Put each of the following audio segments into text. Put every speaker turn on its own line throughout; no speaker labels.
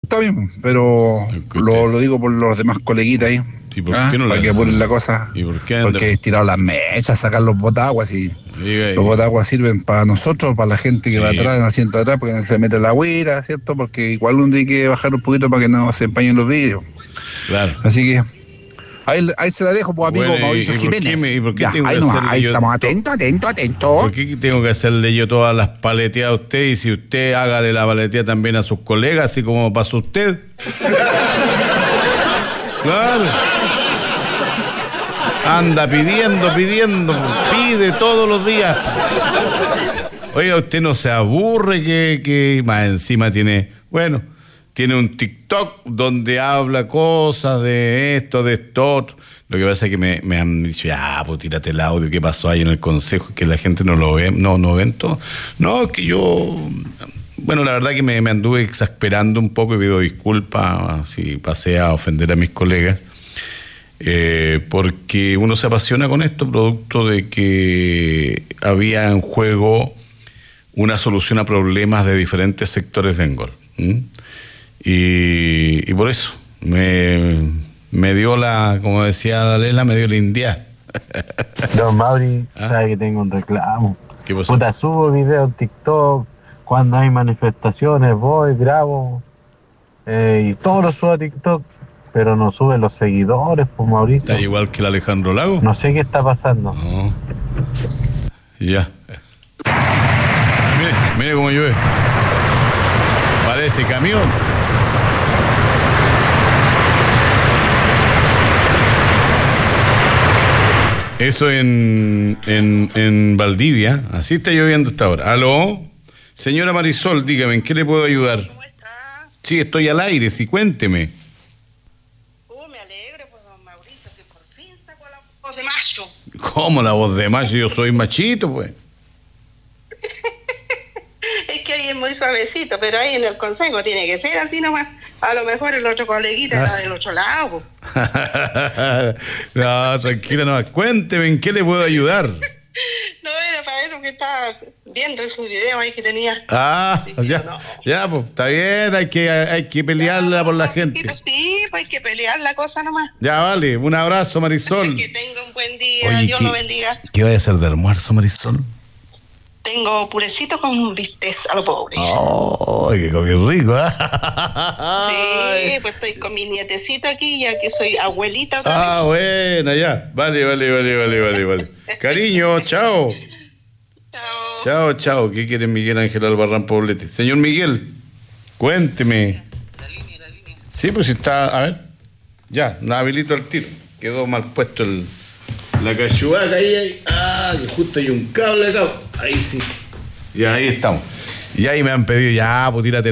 Está bien, pero lo digo por los demás coleguitas ahí.
¿Y por qué no
para que apuren la cosa?
¿Y por qué
porque estirar las mechas, sacar los botaguas y los botaguas sirven para nosotros, para la gente que va atrás, en el asiento de atrás, porque no se mete la güira, ¿cierto? Porque igual uno tiene que bajar un poquito para que no se empañen los vidrios.
Claro.
Así que ahí se la dejo, pues, amigo Mauricio Jiménez.
¿Y por qué
ya,
tengo
ahí
que hacerle
ahí
yo
estamos, atento.
¿Por qué tengo que hacerle yo todas las paleteadas a usted? Y si usted hágale la paleteada también a sus colegas, así como pasó usted. Claro. Anda pidiendo, pide todos los días. Oiga, usted no se aburre que más encima tiene un TikTok donde habla cosas de esto, otro. Lo que pasa es que me han dicho, pues tírate el audio, ¿qué pasó ahí en el consejo? Que la gente no lo ve, no ven todo. No, que yo... Bueno, la verdad que me anduve exasperando un poco y pido disculpas si pasé a ofender a mis colegas. Porque uno se apasiona con esto, producto de que había en juego una solución a problemas de diferentes sectores de Angol. Y por eso me dio como decía la Lela, me dio la india.
Don Mauri, sabe que tengo un reclamo.
¿Qué pasó?
Puta, subo videos en TikTok, cuando hay manifestaciones voy, grabo, y todo lo subo a TikTok, pero no sube los seguidores, pues, Mauricio.
¿Está igual que el Alejandro Lago?
No sé qué está pasando.
No. Ya. Mire cómo llueve. Parece camión. Eso en Valdivia. Así está lloviendo hasta ahora. ¿Aló? Señora Marisol, dígame, ¿en qué le puedo ayudar?
¿Cómo está?
Sí, estoy al aire, sí, cuénteme.
Me alegro, pues, don Mauricio, que por fin sacó la voz de macho.
¿Cómo la voz de macho? Yo soy machito, pues.
Es que ahí es muy suavecito, pero ahí en el consejo tiene que ser así nomás. A lo mejor el otro coleguita era del otro lado.
No, tranquila nomás. Cuénteme, ¿en qué le puedo ayudar?
No, era para eso que estaba viendo en su video ahí que tenía.
Ya, pues, está bien, hay que pelearla por la gente.
Sí, pues hay que pelear la cosa nomás.
Ya, vale, un abrazo, Marisol.
Que tenga un buen día,
Oye,
Dios lo bendiga.
¿Qué va a hacer de almuerzo, Marisol?
Tengo purecito con bistec a lo pobre.
¡Ay, que comí rico!
Sí, pues estoy con mi nietecito aquí, ya que soy abuelita otra vez.
Buena, ya. Vale. Cariño, chao. Chao. ¿Qué quiere Miguel Ángel Albarrán Poblete? Señor Miguel, cuénteme.
La línea.
Sí, pues está, a ver. Ya, la habilito al tiro. Quedó mal puesto la cachuvaca ahí. Que justo hay un cable acá. Ahí sí. Y ahí estamos. Y ahí me han pedido, pues tírate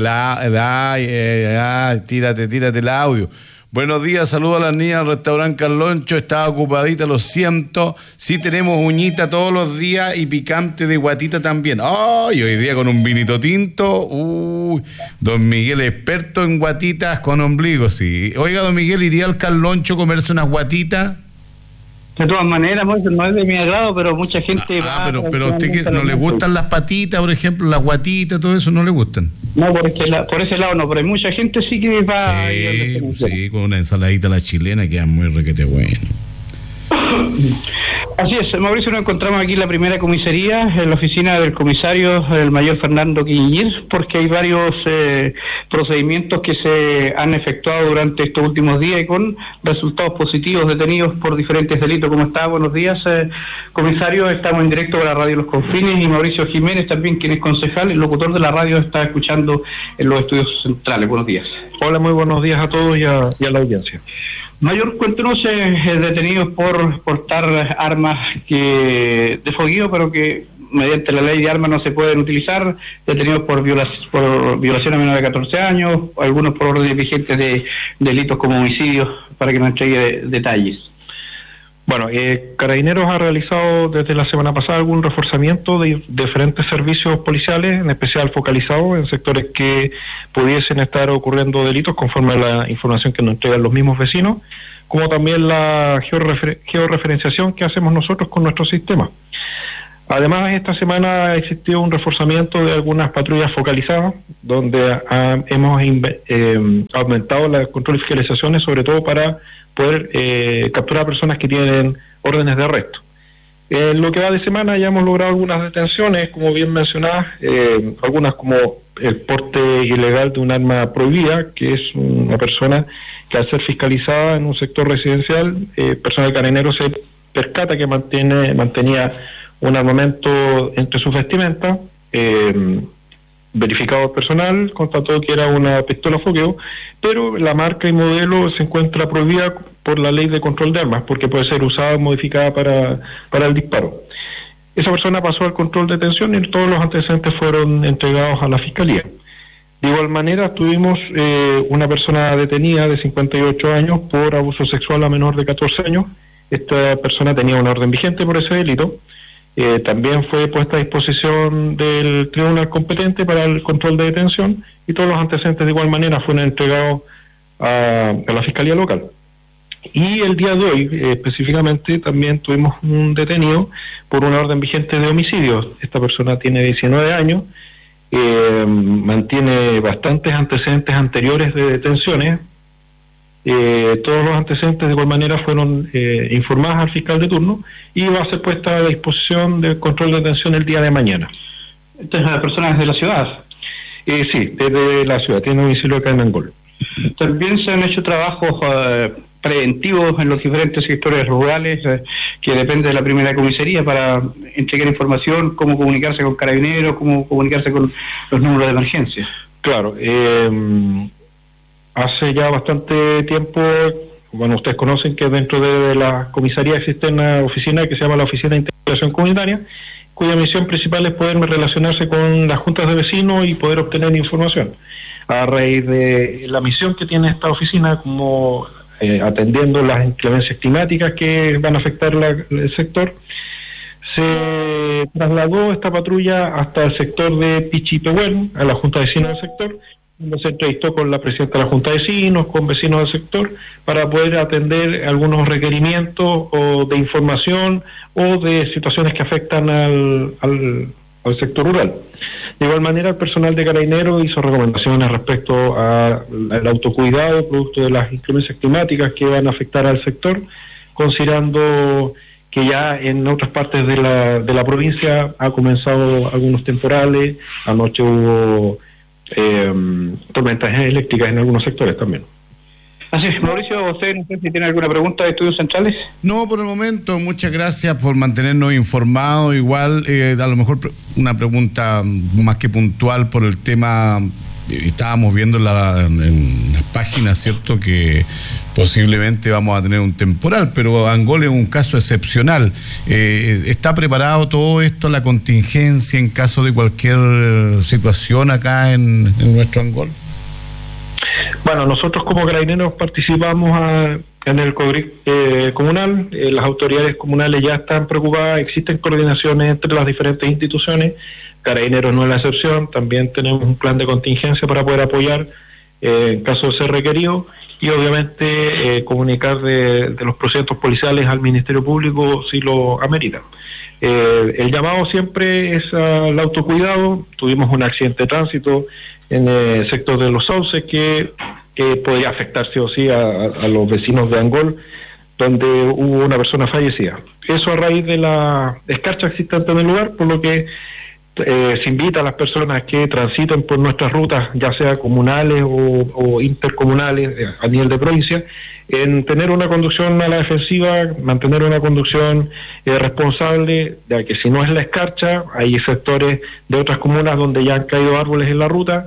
el audio. Buenos días, saludos a las niñas del restaurante Carloncho, estaba ocupadita, lo siento. Sí tenemos uñita todos los días y picante de guatita también. Y hoy día con un vinito tinto. Don Miguel, experto en guatitas con ombligo, sí. Oiga, don Miguel, ¿iría al Carloncho a comerse unas guatitas?
De todas maneras, no es de mi agrado, pero mucha gente
pero a usted no le gustan las patitas, por ejemplo, las guatitas, todo eso, ¿no le gustan?
No, por ese lado no, pero hay mucha gente sí que va...
Sí, con una ensaladita a la chilena queda muy requete bueno.
Así es, Mauricio, nos encontramos aquí en la primera comisaría, en la oficina del comisario, el mayor Fernando Quiñir, porque hay varios procedimientos que se han efectuado durante estos últimos días y con resultados positivos detenidos por diferentes delitos. ¿Cómo está? Buenos días, comisario. Estamos en directo para la radio Los Confines y Mauricio Jiménez, también quien es concejal, el locutor de la radio, está escuchando en los estudios centrales. Buenos días.
Hola, muy buenos días a todos y a la audiencia.
Mayor, cuéntenos, detenidos por portar armas de fogueo, pero que mediante la ley de armas no se pueden utilizar, detenidos por violación a menores de 14 años, algunos por órdenes vigentes de delitos como homicidios, para que nos entregue detalles.
Bueno, Carabineros ha realizado desde la semana pasada algún reforzamiento de diferentes servicios policiales, en especial focalizados en sectores que pudiesen estar ocurriendo delitos conforme a la información que nos entregan los mismos vecinos, como también la georreferenciación que hacemos nosotros con nuestro sistema. Además, esta semana ha existido un reforzamiento de algunas patrullas focalizadas, donde hemos aumentado el control y fiscalizaciones, sobre todo para poder capturar personas que tienen órdenes de arresto. En lo que va de semana ya hemos logrado algunas detenciones, como bien mencionadas, algunas como el porte ilegal de un arma prohibida, que es una persona que al ser fiscalizada en un sector residencial, personal carabinero se percata que mantenía un armamento entre sus vestimentas, verificado personal, constató que era una pistola fogueo, pero la marca y modelo se encuentra prohibida por la ley de control de armas, porque puede ser usada o modificada para el disparo. Esa persona pasó al control de detención y todos los antecedentes fueron entregados a la Fiscalía. De igual manera, tuvimos una persona detenida de 58 años por abuso sexual a menor de 14 años. Esta persona tenía una orden vigente por ese delito. También fue puesta a disposición del tribunal competente para el control de detención y todos los antecedentes de igual manera fueron entregados a la Fiscalía Local. Y el día de hoy, específicamente, también tuvimos un detenido por una orden vigente de homicidio. Esta persona tiene 19 años, mantiene bastantes antecedentes anteriores de detenciones. Todos los antecedentes de igual manera fueron informados al fiscal de turno y va a ser puesta a disposición del control de detención el día de mañana.
¿Esta es la persona desde la ciudad?
Sí, desde la ciudad, tiene domicilio acá en Angol.
También se han hecho trabajos preventivos en los diferentes sectores rurales que depende de la primera comisaría para entregar información, cómo comunicarse con carabineros, cómo comunicarse con los números de emergencia.
Claro, hace ya bastante tiempo, bueno, ustedes conocen que dentro de la comisaría existe una oficina que se llama la Oficina de Integración Comunitaria, cuya misión principal es poder relacionarse con las juntas de vecinos y poder obtener información. A raíz de la misión que tiene esta oficina, como atendiendo las inclemencias climáticas que van a afectar el sector, se trasladó esta patrulla hasta el sector de Pichipehuén, a la junta de vecinos del sector, donde se entrevistó con la presidenta de la junta de vecinos, con vecinos del sector, para poder atender algunos requerimientos o de información o de situaciones que afectan al sector rural. De igual manera, el personal de Carabineros hizo recomendaciones respecto al autocuidado producto de las inclemencias climáticas que van a afectar al sector, considerando que ya en otras partes de la provincia ha comenzado algunos temporales, anoche hubo tormentas eléctricas en algunos sectores también.
Así es, Mauricio, ¿usted no sé si tiene alguna pregunta de Estudios Centrales?
No, por el momento, muchas gracias por mantenernos informados. Igual, a lo mejor una pregunta más que puntual por el tema, estábamos viendo en las páginas, ¿cierto?, que posiblemente vamos a tener un temporal, pero Angol es un caso excepcional. ¿Está preparado todo esto, la contingencia, en caso de cualquier situación acá en nuestro Angol?
Bueno, nosotros como Carabineros participamos en el CODRIC comunal. Las autoridades comunales ya están preocupadas, existen coordinaciones entre las diferentes instituciones. Carabineros no es la excepción, también tenemos un plan de contingencia para poder apoyar en caso de ser requerido y obviamente comunicar de los procedimientos policiales al Ministerio Público si lo amerita. El llamado siempre es al autocuidado. Tuvimos un accidente de tránsito en el sector de Los Sauces que podría afectar sí o sí a los vecinos de Angol, donde hubo una persona fallecida. Eso a raíz de la escarcha existente en el lugar, por lo que se invita a las personas que transiten por nuestras rutas, ya sea comunales o intercomunales a nivel de provincia, en tener una conducción a la defensiva, mantener una conducción responsable, ya que si no es la escarcha, hay sectores de otras comunas donde ya han caído árboles en la ruta,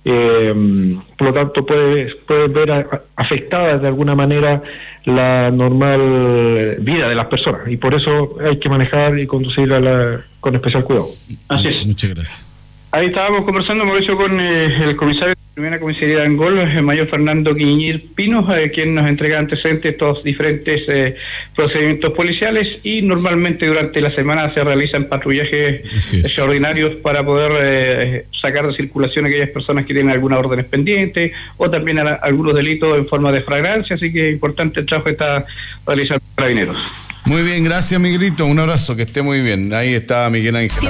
por lo tanto puede ver afectada de alguna manera la normal vida de las personas, y por eso hay que manejar y conducir con especial cuidado.
Así es.
Muchas gracias.
Ahí estábamos conversando, Mauricio, con el comisario de la primera comisaría de Angol, el mayor Fernando Quiñir Pinos, quien nos entrega antecedentes de estos diferentes procedimientos policiales, y normalmente durante la semana se realizan patrullajes extraordinarios para poder sacar de circulación a aquellas personas que tienen alguna órdenes pendientes o también algunos delitos en forma de flagrancia, así que es importante el trabajo que está realizando Carabineros.
Muy bien, gracias Miguelito, un abrazo, que esté muy bien. Ahí está Miguel Ángel.